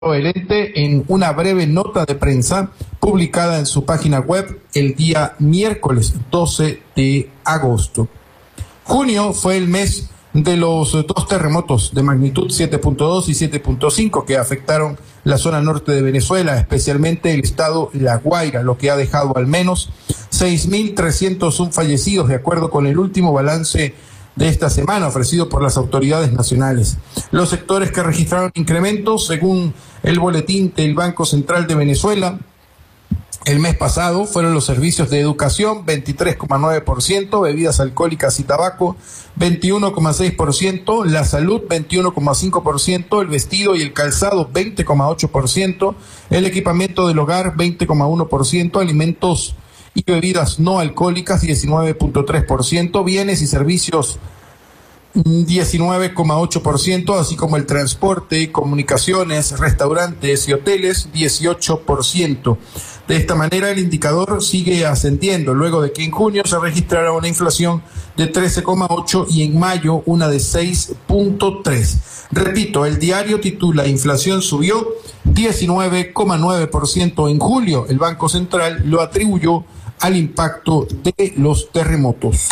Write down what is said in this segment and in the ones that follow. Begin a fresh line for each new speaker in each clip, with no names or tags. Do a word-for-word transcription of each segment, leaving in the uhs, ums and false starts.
el ente en una breve nota de prensa publicada en su página web el día miércoles doce de agosto. Junio fue el mes de los dos terremotos de magnitud siete punto dos y siete punto cinco que afectaron la zona norte de Venezuela, especialmente el estado La Guaira, lo que ha dejado al menos seis mil trescientos uno fallecidos, de acuerdo con el último balance de esta semana ofrecido por las autoridades nacionales. Los sectores que registraron incrementos, según el boletín del Banco Central de Venezuela, el mes pasado fueron los servicios de educación, veintitrés coma nueve por ciento, bebidas alcohólicas y tabaco, veintiuno coma seis por ciento, la salud, veintiuno coma cinco por ciento, el vestido y el calzado, veinte coma ocho por ciento, el equipamiento del hogar, veinte coma uno por ciento, alimentos y bebidas no alcohólicas, diecinueve punto tres por ciento, bienes y servicios, diecinueve coma ocho por ciento, así como el transporte, comunicaciones, restaurantes y hoteles, dieciocho por ciento. De esta manera, el indicador sigue ascendiendo, luego de que en junio se registrara una inflación de trece coma ocho y en mayo una de seis punto tres. Repito, el diario titula "Inflación subió diecinueve coma nueve por ciento en julio". El Banco Central lo atribuyó al impacto de los terremotos.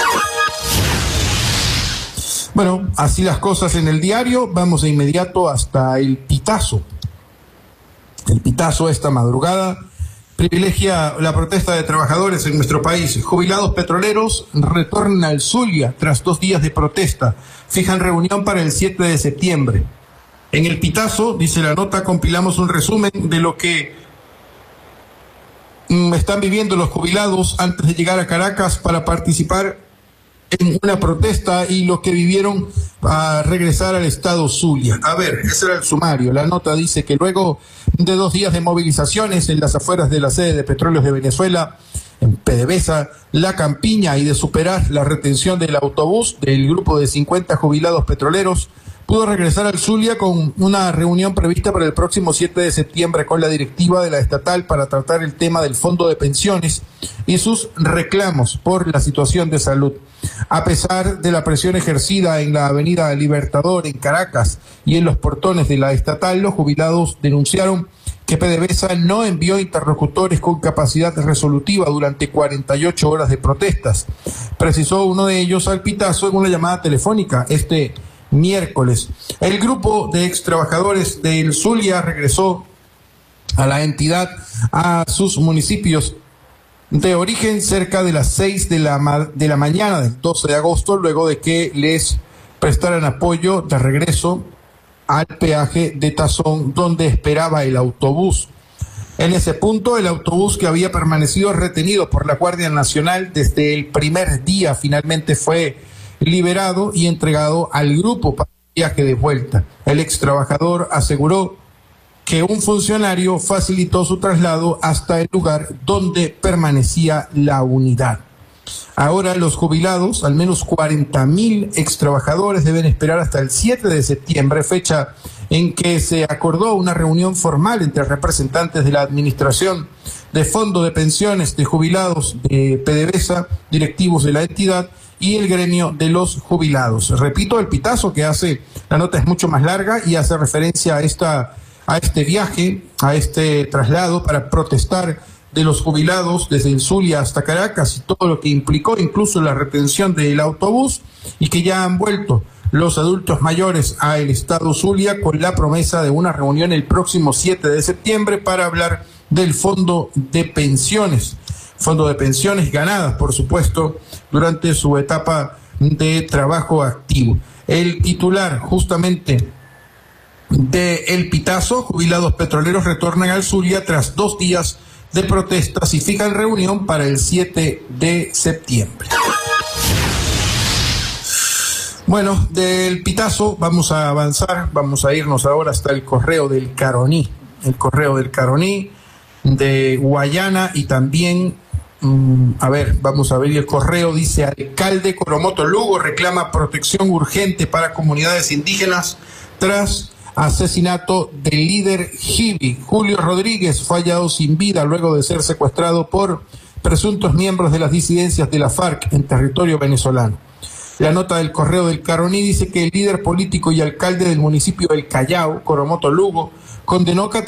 Bueno, así las cosas en el diario. Vamos de inmediato hasta el Pitazo. El Pitazo esta madrugada privilegia la protesta de trabajadores en nuestro país. Jubilados petroleros retornan al Zulia tras dos días de protesta. Fijan reunión para el siete de septiembre. En el Pitazo, dice la nota, compilamos un resumen de lo que mm, están viviendo los jubilados antes de llegar a Caracas para participar en una protesta y lo que vivieron a regresar al estado Zulia. A ver, ese era el sumario. La nota dice que luego de dos días de movilizaciones en las afueras de la sede de Petróleos de Venezuela, en PDVSA, La Campiña, y de superar la retención del autobús del grupo de cincuenta jubilados petroleros, pudo regresar al Zulia con una reunión prevista para el próximo siete de septiembre con la directiva de la estatal para tratar el tema del fondo de pensiones y sus reclamos por la situación de salud. A pesar de la presión ejercida en la avenida Libertador en Caracas y en los portones de la estatal, los jubilados denunciaron que PDVSA no envió interlocutores con capacidad resolutiva durante cuarenta y ocho horas de protestas. Precisó uno de ellos al Pitazo en una llamada telefónica este miércoles. El grupo de ex trabajadores del Zulia regresó a la entidad a sus municipios de origen cerca de las seis de la, de la mañana del doce de agosto, luego de que les prestaran apoyo de regreso al peaje de Tazón, donde esperaba el autobús. En ese punto, el autobús que había permanecido retenido por la Guardia Nacional desde el primer día finalmente fue liberado y entregado al grupo para el viaje de vuelta. El ex trabajador aseguró que un funcionario facilitó su traslado hasta el lugar donde permanecía la unidad. Ahora los jubilados, al menos cuarenta mil ex trabajadores, deben esperar hasta el siete de septiembre, fecha en que se acordó una reunión formal entre representantes de la administración de Fondo de Pensiones de Jubilados de PDVSA, directivos de la entidad y el gremio de los jubilados. Repito, el Pitazo, que hace, la nota es mucho más larga y hace referencia a esta, a este viaje, a este traslado para protestar de los jubilados desde el Zulia hasta Caracas y todo lo que implicó, incluso la retención del autobús, y que ya han vuelto los adultos mayores al estado Zulia con la promesa de una reunión el próximo siete de septiembre para hablar del fondo de pensiones. Fondo de pensiones ganadas, por supuesto, durante su etapa de trabajo activo. El titular, justamente, de El Pitazo, jubilados petroleros retornan al Zulia tras dos días de protestas y fijan reunión para el siete de septiembre. Bueno, del Pitazo vamos a avanzar, vamos a irnos ahora hasta el Correo del Caroní, el Correo del Caroní de Guayana y también... A ver, vamos a ver, el correo dice: alcalde Coromoto Lugo reclama protección urgente para comunidades indígenas tras asesinato del líder Jibi. Julio Rodríguez fue hallado sin vida luego de ser secuestrado por presuntos miembros de las disidencias de la FARC en territorio venezolano. La nota del Correo del Caroní dice que el líder político y alcalde del municipio del Callao, Coromoto Lugo, condenó